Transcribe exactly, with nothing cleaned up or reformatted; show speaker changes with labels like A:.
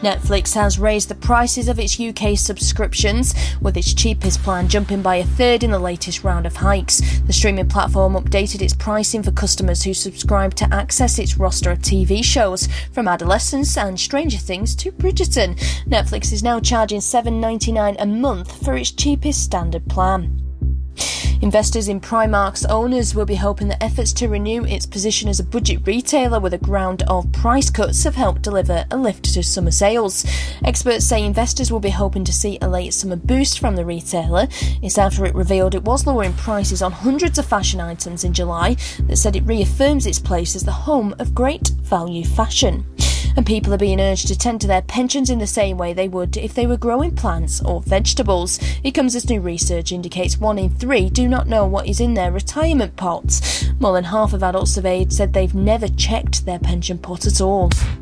A: Netflix has raised the prices of its U K subscriptions, with its cheapest plan jumping by a third in the latest round of hikes. The streaming platform updated its pricing for customers who subscribe to access its roster of T V shows, from Adolescence and Stranger Things to Bridgerton. Netflix is now charging seven dollars and ninety-nine cents a month for its cheapest standard plan. Investors in Primark's owners will be hoping that efforts to renew its position as a budget retailer with a round of price cuts have helped deliver a lift to summer sales. Experts say investors will be hoping to see a late summer boost from the retailer. It's after it revealed it was lowering prices on hundreds of fashion items in July that said it reaffirms its place as the home of great value fashion. And people are being urged to tend to their pensions in the same way they would if they were growing plants or vegetables. It comes as new research indicates one in three do not know what is in their retirement pots. More than half of adults surveyed said they've never checked their pension pot at all.